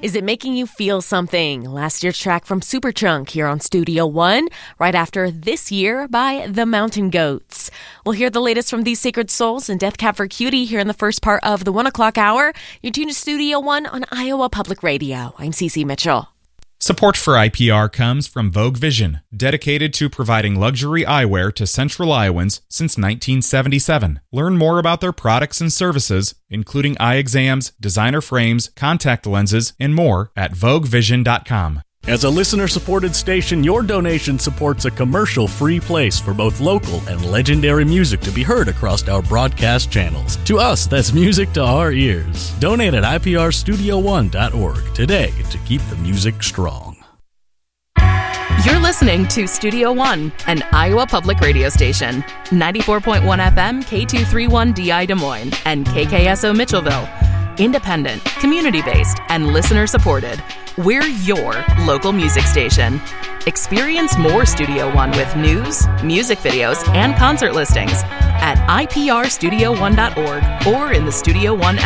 Is it making you feel something? Last year's track from Superchunk here on Studio One, right after This Year by The Mountain Goats. We'll hear the latest from These Sacred Souls and Death Cab for Cutie here in the first part of the 1 o'clock hour. You're tuned to Studio One on Iowa Public Radio. I'm Cece Mitchell. Support for IPR comes from Vogue Vision, dedicated to providing luxury eyewear to Central Iowans since 1977. Learn more about their products and services, including eye exams, designer frames, contact lenses, and more at VogueVision.com. As a listener-supported station, your donation supports a commercial-free place for both local and legendary music to be heard across our broadcast channels. To us, that's music to our ears. Donate at iprstudio1.org today to keep the music strong. You're listening to Studio One, an Iowa public radio station. 94.1 FM, K231DI Des Moines, and KKSO Mitchellville. Independent, community-based, and listener-supported. We're your local music station. Experience more Studio One with news, music videos, and concert listings at iprstudio1.org or in the Studio One app.